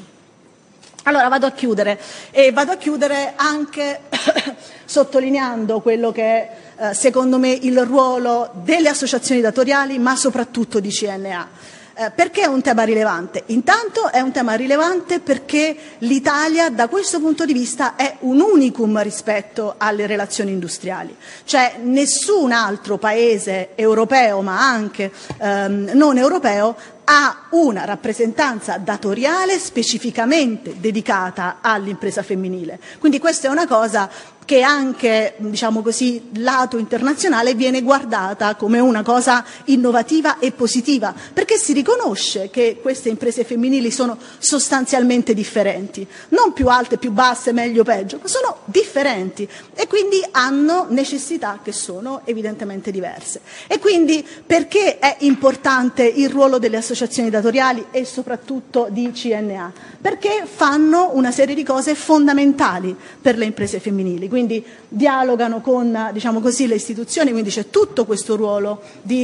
Allora vado a chiudere e vado a chiudere anche sottolineando quello che è eh, secondo me il ruolo delle associazioni datoriali, ma soprattutto di C N A. Eh, perché è un tema rilevante? Intanto è un tema rilevante perché l'Italia da questo punto di vista è un unicum rispetto alle relazioni industriali, cioè nessun altro paese europeo, ma anche ehm, non europeo, ha una rappresentanza datoriale specificamente dedicata all'impresa femminile. Quindi questa è una cosa che anche, diciamo così, lato internazionale viene guardata come una cosa innovativa e positiva, perché si riconosce che queste imprese femminili sono sostanzialmente differenti, non più alte, più basse, meglio, peggio, ma sono differenti e quindi hanno necessità che sono evidentemente diverse. E quindi perché è importante il ruolo delle associazioni datoriali e soprattutto di C N A? Perché fanno una serie di cose fondamentali per le imprese femminili. Quindi dialogano con, diciamo così, le istituzioni, quindi c'è tutto questo ruolo di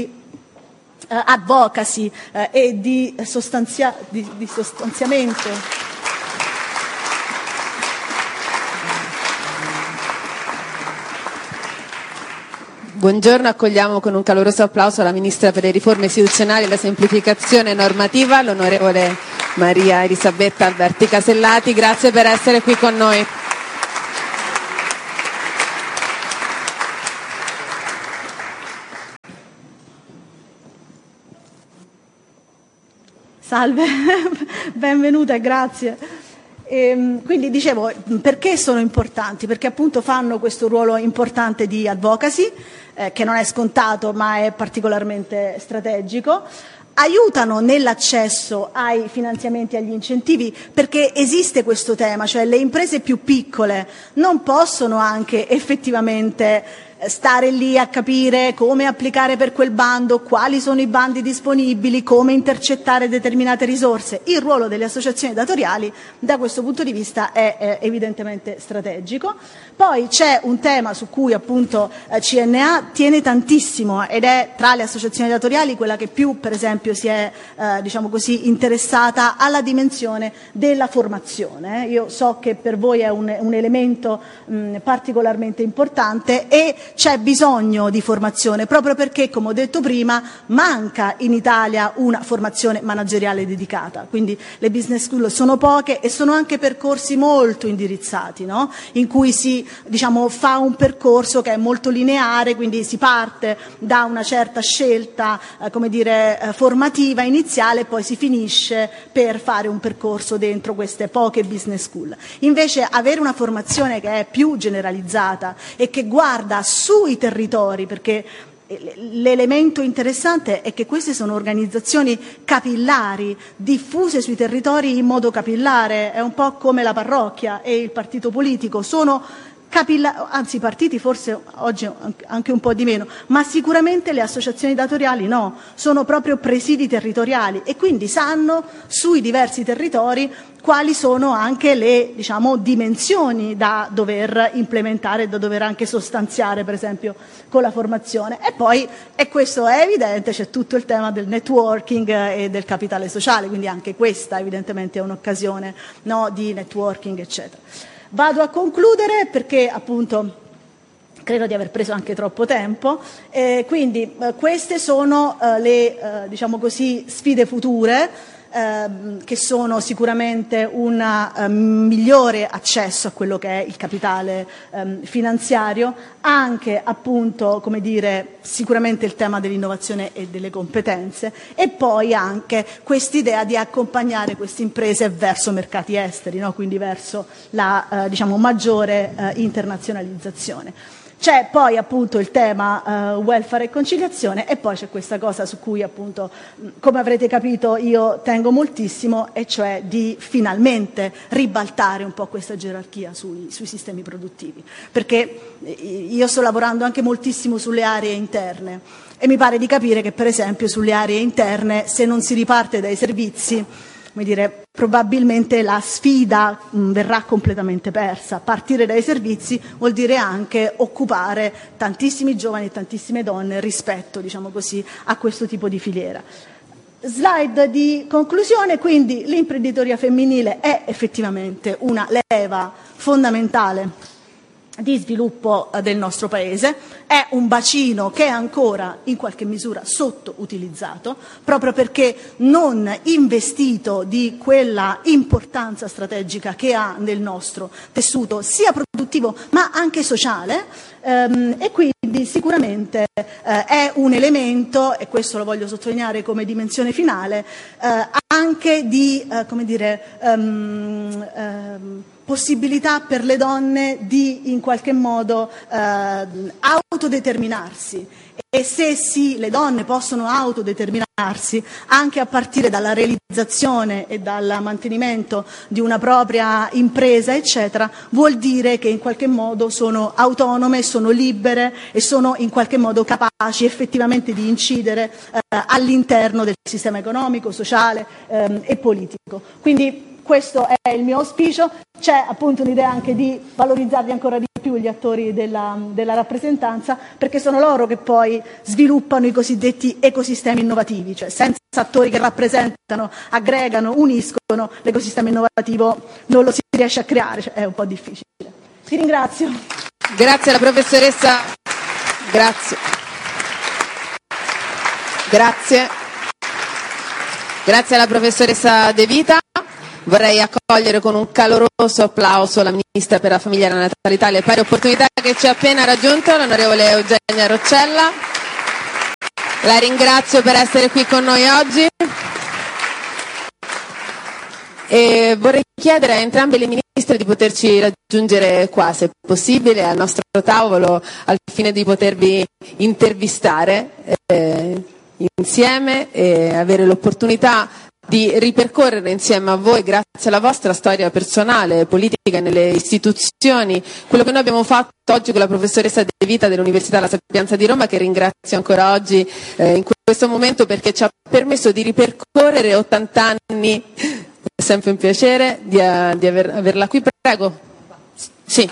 eh, advocacy eh, e di, sostanzia, di, di sostanziamento Buongiorno, accogliamo con un caloroso applauso la Ministra per le riforme istituzionali e la semplificazione normativa, l'onorevole Maria Elisabetta Alberti Casellati. Grazie per essere qui con noi. Salve, benvenuta e grazie. E, quindi dicevo, perché sono importanti? Perché appunto fanno questo ruolo importante di advocacy, eh, che non è scontato ma è particolarmente strategico, aiutano nell'accesso ai finanziamenti e agli incentivi, perché esiste questo tema, cioè le imprese più piccole non possono anche effettivamente stare lì a capire come applicare per quel bando, quali sono i bandi disponibili, come intercettare determinate risorse. Il ruolo delle associazioni datoriali da questo punto di vista è, è evidentemente strategico. Poi c'è un tema su cui appunto eh, C N A tiene tantissimo ed è tra le associazioni datoriali quella che più per esempio si è eh, diciamo così interessata alla dimensione della formazione. Io so che per voi è un, un elemento mh, particolarmente importante e c'è bisogno di formazione proprio perché, come ho detto prima, manca in Italia una formazione manageriale dedicata. Quindi le business school sono poche e sono anche percorsi molto indirizzati, no? In cui si diciamo, fa un percorso che è molto lineare, quindi si parte da una certa scelta eh, come dire, eh, formativa iniziale e poi si finisce per fare un percorso dentro queste poche business school. Invece avere una formazione che è più generalizzata e che guarda sui territori, perché l'elemento interessante è che queste sono organizzazioni capillari, diffuse sui territori in modo capillare, è un po' come la parrocchia e il partito politico, sono capilla- anzi i partiti forse oggi anche un po' di meno, ma sicuramente le associazioni datoriali no, sono proprio presidi territoriali e quindi sanno sui diversi territori quali sono anche le diciamo, dimensioni da dover implementare, da dover anche sostanziare per esempio con la formazione. E poi, e questo è evidente, c'è tutto il tema del networking e del capitale sociale, quindi anche questa evidentemente è un'occasione no, di networking eccetera. Vado a concludere perché appunto credo di aver preso anche troppo tempo, eh, quindi eh, queste sono eh, le eh, diciamo così, sfide future eh, che sono sicuramente un eh, migliore accesso a quello che è il capitale eh, finanziario, anche appunto come dire sicuramente il tema dell'innovazione e delle competenze e poi anche quest'idea di accompagnare queste imprese verso mercati esteri, no? Quindi verso la eh, diciamo, maggiore eh, internazionalizzazione. C'è poi appunto il tema uh, welfare e conciliazione e poi c'è questa cosa su cui appunto, come avrete capito, io tengo moltissimo e cioè di finalmente ribaltare un po' questa gerarchia sui, sui sistemi produttivi. Perché io sto lavorando anche moltissimo sulle aree interne e mi pare di capire che per esempio sulle aree interne se non si riparte dai servizi come dire, probabilmente la sfida mh, verrà completamente persa. Partire dai servizi vuol dire anche occupare tantissimi giovani e tantissime donne rispetto, diciamo così, a questo tipo di filiera. Slide di conclusione, quindi l'imprenditoria femminile è effettivamente una leva fondamentale di sviluppo del nostro Paese, è un bacino che è ancora in qualche misura sottoutilizzato, proprio perché non investito di quella importanza strategica che ha nel nostro tessuto sia produttivo ma anche sociale ehm, e quindi sicuramente eh, è un elemento, e questo lo voglio sottolineare come dimensione finale, eh, anche di, eh, come dire, um, um, possibilità per le donne di in qualche modo eh, autodeterminarsi e se sì, le donne possono autodeterminarsi anche a partire dalla realizzazione e dal mantenimento di una propria impresa eccetera, vuol dire che in qualche modo sono autonome, sono libere e sono in qualche modo capaci effettivamente di incidere eh, all'interno del sistema economico, sociale ehm, e politico. Quindi questo è il mio auspicio, c'è appunto un'idea anche di valorizzarli ancora di più gli attori della, della rappresentanza, perché sono loro che poi sviluppano i cosiddetti ecosistemi innovativi, cioè senza attori che rappresentano, aggregano, uniscono, l'ecosistema innovativo non lo si riesce a creare, cioè è un po' difficile. Vi ringrazio. Grazie alla professoressa Grazie. Grazie. Grazie alla professoressa De Vita. Vorrei accogliere con un caloroso applauso la Ministra per la Famiglia, la Natalità e le Pari Opportunità che ci ha appena raggiunto, l'onorevole Eugenia Roccella. La ringrazio per essere qui con noi oggi. E vorrei chiedere a entrambe le ministre di poterci raggiungere qua, se possibile, al nostro tavolo, al fine di potervi intervistare eh, insieme e avere l'opportunità di ripercorrere insieme a voi, grazie alla vostra storia personale, politica e nelle istituzioni, quello che noi abbiamo fatto oggi con la professoressa De Vita dell'Università La Sapienza di Roma, che ringrazio ancora oggi eh, in questo momento perché ci ha permesso di ripercorrere ottanta anni. È sempre un piacere di, uh, di aver, averla qui. Prego. Sì.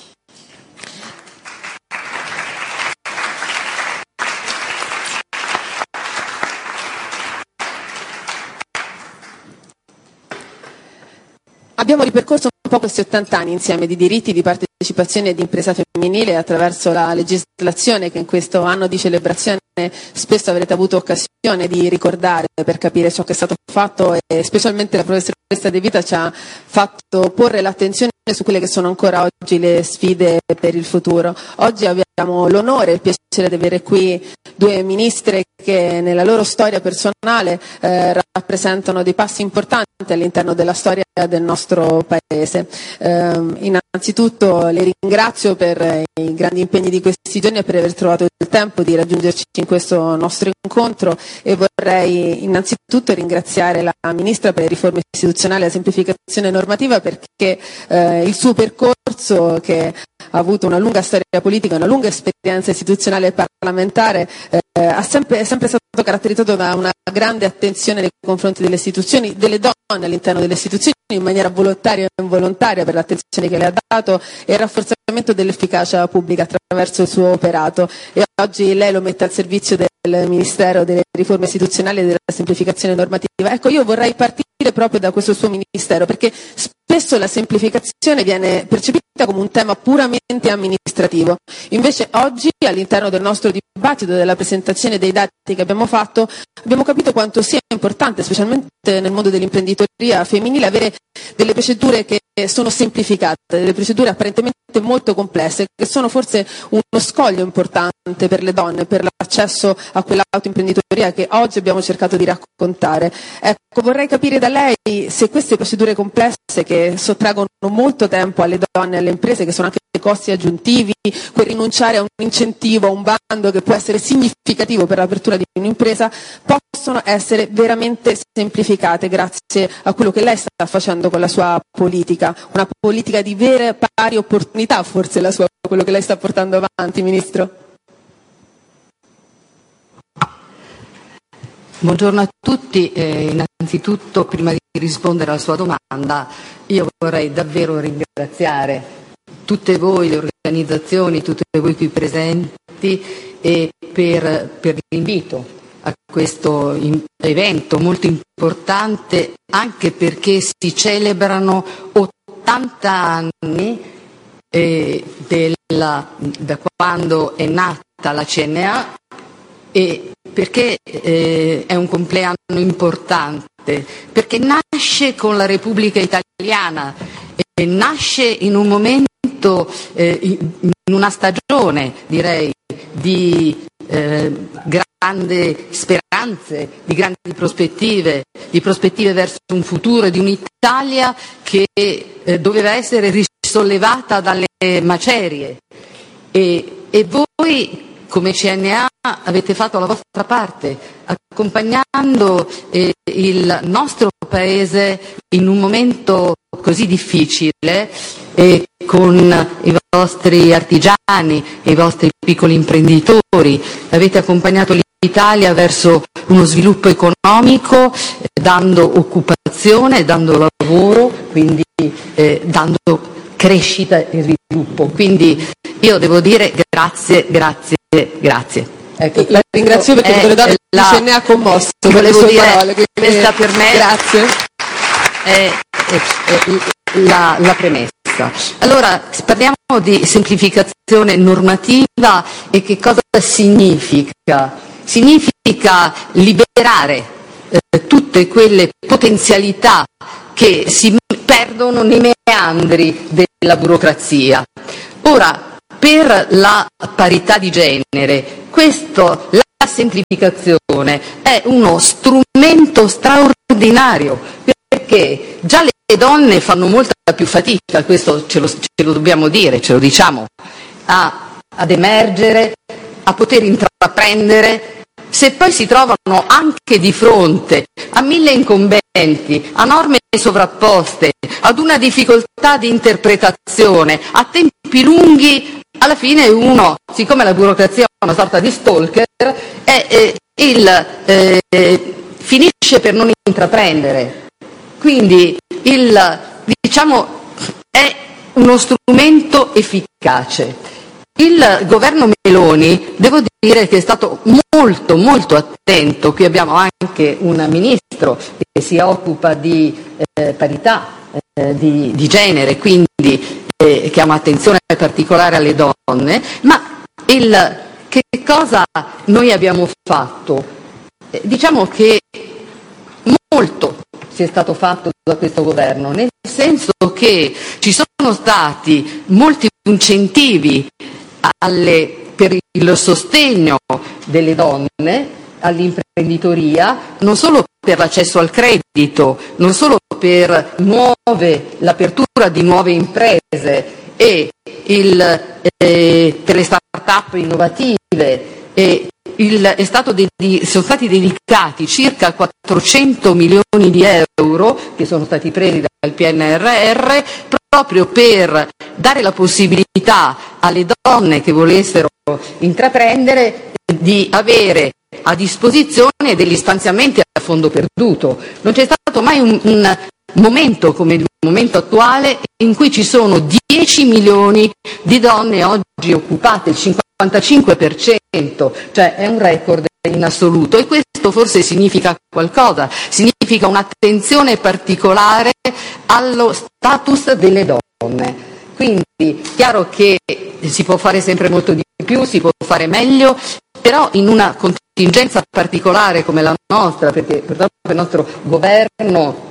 Abbiamo ripercorso un po' questi ottanta anni insieme di diritti, di partecipazione e di impresa femminile attraverso la legislazione che in questo anno di celebrazione spesso avrete avuto occasione di ricordare per capire ciò che è stato fatto, e specialmente la professoressa De Vita ci ha fatto porre l'attenzione su quelle che sono ancora oggi le sfide per il futuro. Oggi abbiamo l'onore e il piacere di avere qui due ministre che nella loro storia personale eh, rappresentano dei passi importanti all'interno della storia del nostro Paese. Eh, innanzitutto le ringrazio per i grandi impegni di questi giorni e per aver trovato il tempo di raggiungerci in questo nostro incontro, e vorrei innanzitutto ringraziare la Ministra per le riforme istituzionali e la semplificazione normativa, perché eh, il suo percorso, che ha avuto una lunga storia politica, una lunga esperienza istituzionale e parlamentare, eh, ha sempre, è sempre stato caratterizzato da una grande attenzione nei confronti delle istituzioni, delle donne all'interno delle istituzioni, in maniera volontaria e involontaria, per l'attenzione che le ha dato e il rafforzamento dell'efficacia pubblica attraverso il suo operato, e oggi lei lo mette al servizio del Ministero delle riforme istituzionali e della semplificazione normativa. Ecco, io vorrei partire proprio da questo suo Ministero, perché spesso la semplificazione viene percepita come un tema puramente amministrativo. Invece oggi, all'interno del nostro dibattito, della presentazione dei dati che abbiamo fatto, abbiamo capito quanto sia importante, specialmente nel mondo dell'imprenditoria femminile, avere delle procedure che sono semplificate, delle procedure apparentemente molto complesse, che sono forse uno scoglio importante per le donne, per l'accesso a quell'autoimprenditoria che oggi abbiamo cercato di raccontare. Ecco, vorrei capire da lei se queste procedure complesse, che sottraggono molto tempo alle donne e alle imprese, che sono anche costi aggiuntivi, quel rinunciare a un incentivo, a un bando che può essere significativo per l'apertura di un'impresa, possono essere veramente semplificate grazie a quello che lei sta facendo con la sua politica, una politica di vere pari opportunità, forse la sua, quello che lei sta portando avanti, Ministro. Buongiorno a tutti, eh, innanzitutto prima di rispondere alla sua domanda io vorrei davvero ringraziare tutte voi, le organizzazioni, tutte voi qui presenti, e per, per l'invito a questo evento molto importante, anche perché si celebrano ottanta anni eh, della, da quando è nata la C N A, e perché eh, è un compleanno importante, perché nasce con la Repubblica Italiana e nasce in un momento, eh, in una stagione, direi, di eh, grandi speranze, di grandi prospettive, di prospettive verso un futuro, di un'Italia che eh, doveva essere risollevata dalle macerie, e, e voi come C N A avete fatto la vostra parte, accompagnando eh, il nostro Paese in un momento così difficile, e con i vostri artigiani e i vostri piccoli imprenditori avete accompagnato l'Italia verso uno sviluppo economico, eh, dando occupazione, dando lavoro, quindi eh, dando crescita e sviluppo. Quindi io devo dire grazie, grazie, grazie. Ecco, la ringrazio perché è, le donne la, ce ne ha commosso con le volevo sue dire, parole. Questa per me grazie. È, è, è la, la premessa. Allora, parliamo di semplificazione normativa, e che cosa significa? Significa liberare eh, tutte quelle potenzialità che si perdono nei meandri della burocrazia. Ora, per la parità di genere, questo, la semplificazione è uno strumento straordinario, perché già le donne fanno molta più fatica, questo ce lo, ce lo dobbiamo dire, ce lo diciamo, a, ad emergere, a poter intraprendere. Se poi si trovano anche di fronte a mille incombenti, a norme sovrapposte, ad una difficoltà di interpretazione, a tempi lunghi, alla fine uno, siccome la burocrazia è una sorta di stalker, è, è, il, eh, finisce per non intraprendere. Quindi il, diciamo, è uno strumento efficace. Il governo Meloni, devo dire che è stato molto molto attento. Qui abbiamo anche un ministro che si occupa di eh, parità eh, di, di genere, quindi eh, che ha un'attenzione particolare alle donne. Ma il, che cosa noi abbiamo fatto? Eh, diciamo che molto si è stato fatto da questo governo, nel senso che ci sono stati molti incentivi alle, per il sostegno delle donne all'imprenditoria, non solo per l'accesso al credito, non solo per nuove, l'apertura di nuove imprese e il, eh, per le start-up innovative. E il, è stato dedi- sono stati dedicati circa quattrocento milioni di euro che sono stati presi dal P N R R proprio per dare la possibilità alle donne che volessero intraprendere di avere a disposizione degli stanziamenti a fondo perduto. Non c'è stato mai un, un momento come il momento attuale in cui ci sono dieci milioni di donne oggi occupate, il cinquantacinque per cento, cioè è un record in assoluto, e questo forse significa qualcosa, significa un'attenzione particolare allo status delle donne. Quindi chiaro che si può fare sempre molto di più, si può fare meglio, però in una contingenza particolare come la nostra, perché purtroppo il nostro governo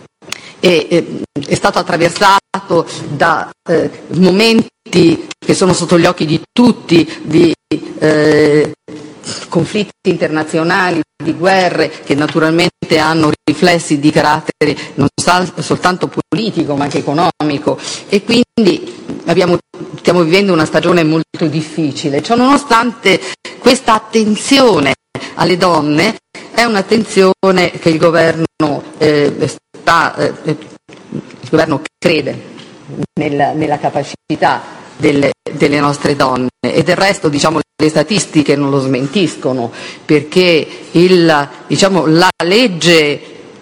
è, è, è stato attraversato da eh, momenti che sono sotto gli occhi di tutti, di eh, conflitti internazionali, di guerre che naturalmente hanno riflessi di carattere non sal- soltanto politico ma anche economico, e quindi abbiamo, stiamo vivendo una stagione molto difficile. Ciò nonostante, questa attenzione alle donne è un'attenzione che il governo eh, sta, eh, il governo crede nella, nella capacità delle, delle nostre donne, e del resto, diciamo, le statistiche non lo smentiscono, perché il, diciamo, la legge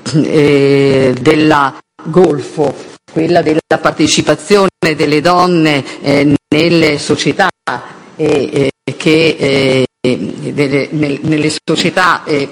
eh, della Golfo, quella della partecipazione delle donne eh, nelle società, eh, eh, che eh, delle, nel, nelle società eh,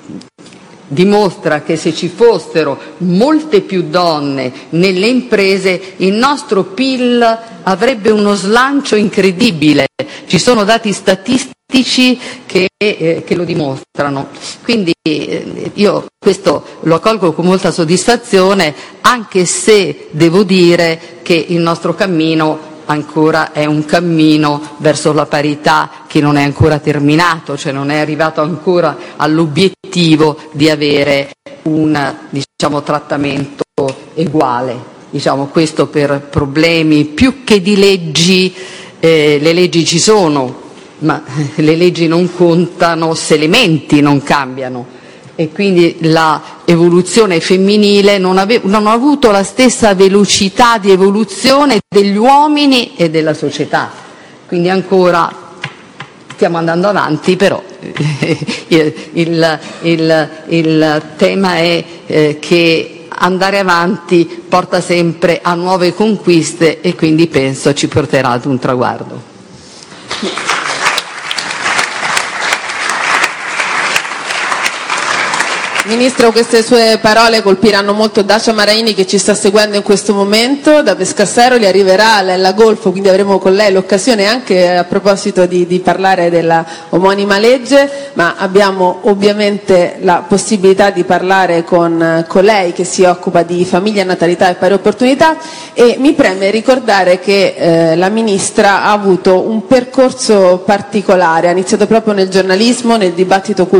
dimostra che se ci fossero molte più donne nelle imprese, il nostro P I L avrebbe uno slancio incredibile. Ci sono dati statistici che, eh, che lo dimostrano. Quindi eh, io questo lo accolgo con molta soddisfazione, anche se devo dire che il nostro cammino ancora è un cammino verso la parità che non è ancora terminato, cioè non è arrivato ancora all'obiettivo di avere un, diciamo, trattamento uguale. Diciamo, questo per problemi più che di leggi, eh, le leggi ci sono, ma le leggi non contano se le menti non cambiano, e quindi la evoluzione femminile non, ave- non ha avuto la stessa velocità di evoluzione degli uomini e della società. Quindi ancora stiamo andando avanti, però il, il, il, il tema è eh, che andare avanti porta sempre a nuove conquiste, e quindi penso ci porterà ad un traguardo. Ministro, queste sue parole colpiranno molto Dacia Maraini, che ci sta seguendo in questo momento da Pescassero, gli arriverà Lella Golfo, quindi avremo con lei l'occasione anche a proposito di, di parlare della omonima legge, ma abbiamo ovviamente la possibilità di parlare con, con lei che si occupa di famiglia, natalità e pari opportunità, e mi preme ricordare che eh, la Ministra ha avuto un percorso particolare, ha iniziato proprio nel giornalismo, nel dibattito culturale,